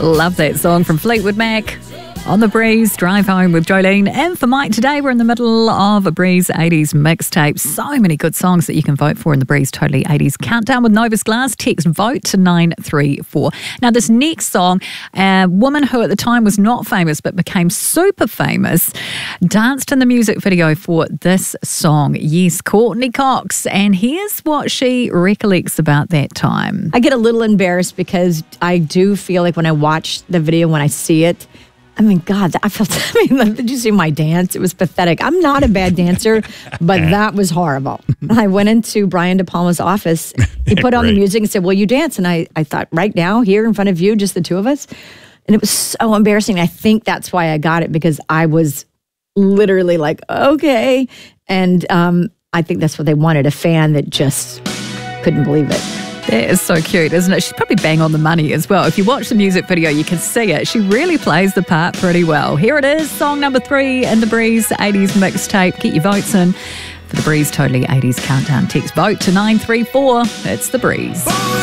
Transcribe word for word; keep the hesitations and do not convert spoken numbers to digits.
Love that song from Fleetwood Mac. On the Breeze, Drive Home with Jolene. And for Mike, today we're in the middle of a Breeze eighties mixtape. So many good songs that you can vote for in the Breeze Totally eighties Countdown with Novus Glass. Text vote to nine three four. Now, this next song, a woman who at the time was not famous but became super famous, danced in the music video for this song. Yes, Courtney Cox. And here's what she recollects about that time. I get a little embarrassed because I do feel like when I watch the video, when I see it, I mean, God, I felt, I mean, did you see my dance? It was pathetic. I'm not a bad dancer, but that was horrible. I went into Brian De Palma's office. He put on the music and said, will you dance? And I, I thought, right now, here in front of you, just the two of us? And it was so embarrassing. I think that's why I got it, because I was literally like, okay. And um, I think that's what they wanted, a fan that just couldn't believe it. That is so cute, isn't it? She's probably bang on the money as well. If you watch the music video, you can see it. She really plays the part pretty well. Here it is, song number three in the Breeze eighties mixtape. Get your votes in for the Breeze Totally eighties Countdown. Text vote to nine three four. It's the Breeze.